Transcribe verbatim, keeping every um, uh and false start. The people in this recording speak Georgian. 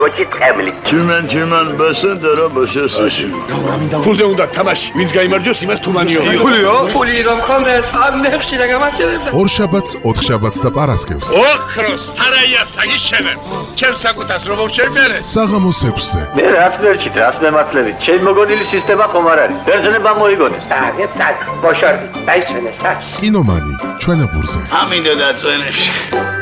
Koçi tqemli. Tümen tümen basın da robası saçın. Pulze უნდა თამაში, ვინც გაიმარჯვოს, იმას თუმანიო. Pulio? Puli რომ ხონდეს, ამ ნეხში და გამარჯვებს. ორ შაბათს, ოთხ შაბათს და პარასკევს. ოქროს სარაია საგიშენებ. ჩემს საკუთას რომ შევბერე. საღამოს ექვსზე. მე რას მერჩით, რას მემართლებით? ჩემ მოგონილი სისტემა ხომ არ არის. ბერძნება მოიგონეს. Აგეთ სად, ბოშორდი, დაიჩვენე საჩ. კინომანი, ჩვენებურზე. ამინდა დაწვენებში.